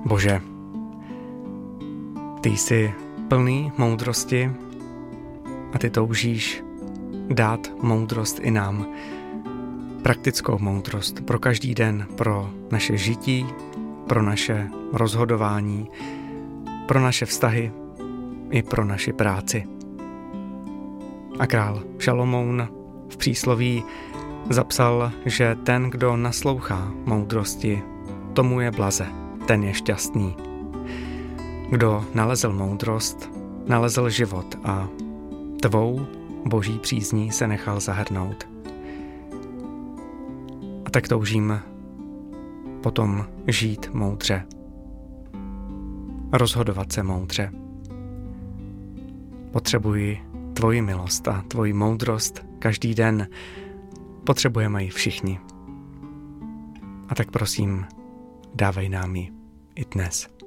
Bože, ty jsi plný moudrosti a ty toužíš dát moudrost i nám. Praktickou moudrost pro každý den, pro naše žití, pro naše rozhodování, pro naše vztahy i pro naši práci. A král Šalomoun v přísloví zapsal, že ten, kdo naslouchá moudrosti, tomu je blaze, ten je šťastný. Kdo nalezl moudrost, nalezl život a tvou boží přízní se nechal zahrnout. A tak toužím potom žít moudře, rozhodovat se moudře. Potřebuji tvoji milost a tvoji moudrost každý den. Potřebujeme ji všichni. A tak prosím, dávej nám ji i dnes.